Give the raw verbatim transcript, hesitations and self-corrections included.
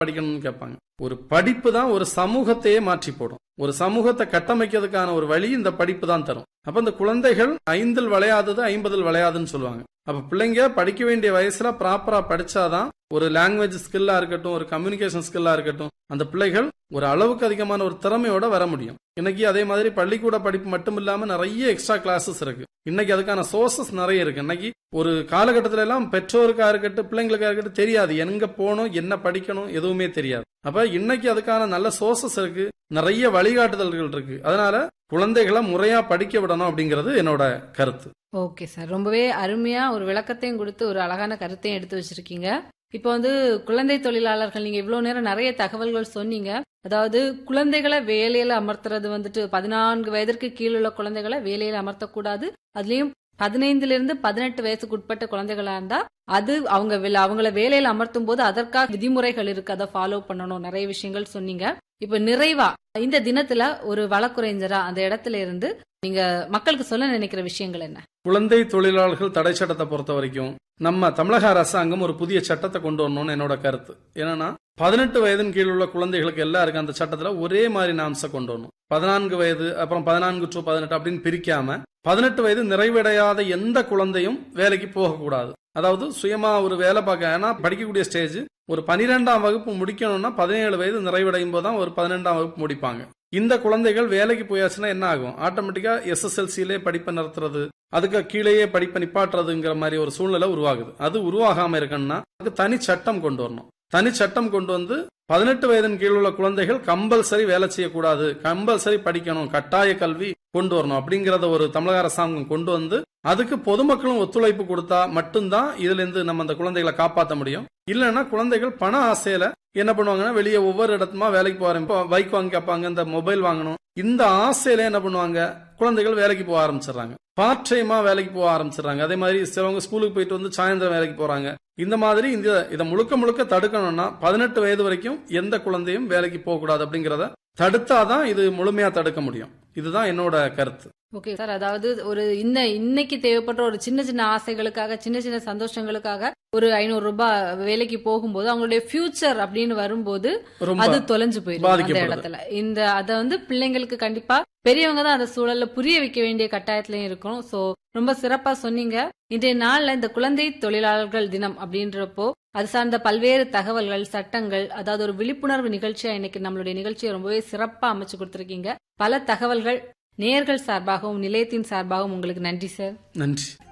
படிக்கணும்னு கேட்பாங்க. ஒரு படிப்பு தான் ஒரு சமூகத்தையே மாற்றி போடும். ஒரு சமூகத்தை கட்டமைக்கிறதுக்கான ஒரு வழி இந்த படிப்பு தான் தரும். அப்ப இந்த குழந்தைகள் ஐந்தில் விளையாதது ஐம்பதில் விளையாதுன்னு சொல்லுவாங்க. அப்ப பிள்ளைங்க படிக்க வேண்டிய வயசுல ப்ராப்பரா படிச்சாதான் ஒரு லாங்குவேஜ் ஸ்கில்லா இருக்கட்டும், ஒரு கம்யூனிகேஷன் ஸ்கில்லா இருக்கட்டும், அந்த பிள்ளைகள் ஒரு அளவுக்கு அதிகமான ஒரு திறமையோட வர முடியும். இன்னைக்கு அதே மாதிரி பள்ளிக்கூட படிப்பு மட்டும் இல்லாம நிறைய எக்ஸ்ட்ரா கிளாஸஸ் இருக்கு. இன்னைக்கு அதுக்கான சோர்சஸ் நிறைய இருக்கு. இன்னைக்கு ஒரு காலகட்டத்தில எல்லாம் பெற்றோருக்கா இருக்கட்டும், பிள்ளைங்களுக்கா இருக்கட்டும் தெரியாது எங்க போகணும், என்ன படிக்கணும், எதுவுமே தெரியாது. அப்ப இன்னைக்கு அதுக்கான நல்ல சோர்சஸ் இருக்கு, நிறைய வழிகாட்டுதல்கள் இருக்கு. அதனால குழந்தைகளை முறையா படிக்க விடணும் அப்படிங்கிறது என்னோட கருத்து. ஓகே சார், ரொம்பவே அருமையா ஒரு விளக்கத்தையும் கொடுத்து ஒரு அழகான கருத்தையும் எடுத்து வச்சிருக்கீங்க. இப்போ வந்து குழந்தை தொழிலாளர்கள், நீங்க இவ்வளவு நேரம் நிறைய தகவல்கள் சொன்னீங்க. அதாவது குழந்தைகளை வேலையில அமர்த்துறது வந்துட்டு பதினான்கு வயதிற்கு கீழுள்ள குழந்தைகளை வேலையில அமர்த்தக்கூடாது. அதுலயும் பதினைந்துல இருந்து பதினெட்டு வயசுக்கு உட்பட்ட குழந்தைகளா இருந்தா அது அவங்க அவங்கள வேலையில அமர்த்தும் போது அதற்காக விதிமுறைகள் இருக்கு, அதை ஃபாலோ பண்ணணும். நிறைய விஷயங்கள் சொன்னீங்க. இப்ப நிறைவா இந்த தினத்துல ஒரு வழக்குரைஞரா அந்த இடத்துல இருந்து நீங்க மக்களுக்கு சொல்ல நினைக்கிற விஷயங்கள் என்ன? குழந்தை தொழிலாளர்கள் தடை சட்டத்தை பொறுத்த வரைக்கும் நம்ம தமிழக அரசாங்கம் ஒரு புதிய சட்டத்தை கொண்டு வரணும்னு என்னோட கருத்து. என்னன்னா பதினெட்டு வயதின் கீழ் உள்ள குழந்தைகளுக்கு எல்லாருக்கும் அந்த சட்டத்துல ஒரே மாதிரி நாம்சம் கொண்டு வரணும். பதினான்கு வயது அப்புறம் பதினான்கு டு பதினெட்டு அப்படின்னு பிரிக்காம பதினெட்டு வயது நிறைவடையாத எந்த குழந்தையும் வேலைக்கு போகக்கூடாது. அதாவது சுயமா ஒரு வேலை பார்க்க, ஏன்னா படிக்கக்கூடிய ஸ்டேஜ் ஒரு பனிரெண்டாம் வகுப்பு முடிக்கணும்னா பதினேழு வயது நிறைவடையும் போதுதான் ஒரு பதினெண்டாம் வகுப்பு முடிப்பாங்க. இந்த குழந்தைகள் வேலைக்கு போயாச்சுன்னா என்ன ஆகும்? ஆட்டோமேட்டிக்கா எஸ்எஸ்எல்சியிலே படிப்பை நிறுத்துறது, அதுக்கு கீழேயே படிப்பை நிப்பாட்டுறதுங்கிற மாதிரி ஒரு சூழ்நிலை உருவாகுது. அது உருவாகாம இருக்கணும்னா அதுக்கு தனி சட்டம் கொண்டு வரணும். தனி சட்டம் கொண்டு வந்து பதினெட்டு வயதின் கீழ் உள்ள குழந்தைகள் கம்பல்சரி வேலை செய்யக்கூடாது, கம்பல்சரி படிக்கணும், கட்டாய கல்வி கொண்டு வரணும் அப்படிங்கறத ஒரு தமிழக அரசாங்கம் கொண்டு வந்து அதுக்கு பொதுமக்களும் ஒத்துழைப்பு கொடுத்தா மட்டும்தான் இதுல இருந்து நம்ம அந்த குழந்தைகளை காப்பாற்ற முடியும். இல்லைன்னா குழந்தைகள் பண ஆசையில என்ன பண்ணுவாங்கன்னா வெளியே ஒவ்வொரு இடத்துமா வேலைக்கு போறேன், பைக் வாங்கி கேட்பாங்க, இந்த மொபைல் வாங்கணும், இந்த ஆசையில என்ன பண்ணுவாங்க குழந்தைகள் வேலைக்கு போக ஆரம்பிச்சிடறாங்க, பார்ட் டைமா வேலைக்கு போக ஆரம்பிச்சிடறாங்க. அதே மாதிரி சிலவங்க ஸ்கூலுக்கு போயிட்டு வந்து சாயந்தரம் வேலைக்கு போறாங்க. இந்த மாதிரி இந்த இதை முழுக்க முழுக்க தடுக்கணும்னா பதினெட்டு வயது வரைக்கும் எந்த குழந்தையும் வேலைக்கு போக கூடாது அப்படிங்கறத தடுத்தாதான் இது முழுமையா தடுக்க முடியும். இதுதான் என்னோட கருத்து. ஓகே சார், அதாவது ஒரு இந்த இன்னைக்கு தேவைப்படுற ஒரு சின்ன சின்ன ஆசைகளுக்காக, சின்ன சின்ன சந்தோஷங்களுக்காக ஒரு ஐநூறு ரூபாய் வேலைக்கு போகும்போது அவங்களுடைய ஃபியூச்சர் அப்படின்னு வரும்போது அது தொலைஞ்சு போயிடும் அந்த இடத்துல. இந்த அத வந்து பிள்ளைங்களுக்கு கண்டிப்பா பெரியவங்க தான் அந்த சூழல்ல புரிய வைக்க வேண்டிய கட்டாயத்திலயும் இருக்கும். சோ ரொம்ப சிறப்பா சொன்னீங்க. இன்றைய நாள்ல இந்த குழந்தை தொழிலாளர்கள் தினம் அப்படின்றப்போ அது சார்ந்த பல்வேறு தகவல்கள், சட்டங்கள், அதாவது ஒரு விழிப்புணர்வு நிகழ்ச்சியா இன்னைக்கு நம்மளுடைய நிகழ்ச்சியை ரொம்பவே சிறப்பா அமைச்சு கொடுத்திருக்கீங்க. பல தகவல்கள் நேயர்கள் சார்பாகவும் நிலையத்தின் சார்பாகவும் உங்களுக்கு நன்றி சார். நன்றி.